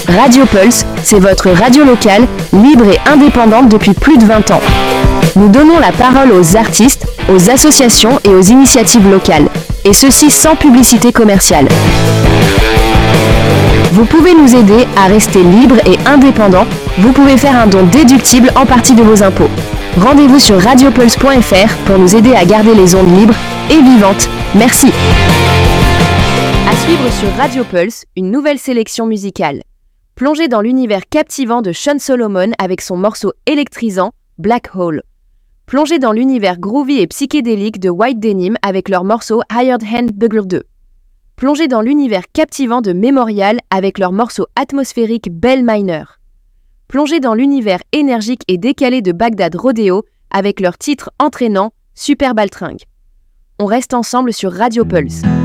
Radio Pulse, c'est votre radio locale, libre et indépendante depuis plus de 20 ans. Nous donnons la parole aux artistes, aux associations et aux initiatives locales, et ceci sans publicité commerciale. Vous pouvez nous aider à rester libre et indépendant. Vous pouvez faire un don déductible en partie de vos impôts. Rendez-vous sur radiopulse.fr pour nous aider à garder les ondes libres et vivantes. Merci. À suivre sur Radio Pulse, une nouvelle sélection musicale. Plongez dans l'univers captivant de Sean Solomon avec son morceau électrisant Black Hole. Plongez dans l'univers groovy et psychédélique de White Denim avec leur morceau Hired Hand Bugler 2. Plongez dans l'univers captivant de Memorial avec leur morceau atmosphérique Bell Minor. Plongez dans l'univers énergique et décalé de Bagdad Rodeo avec leur titre entraînant Super Baltringue. On reste ensemble sur Radio Pulse.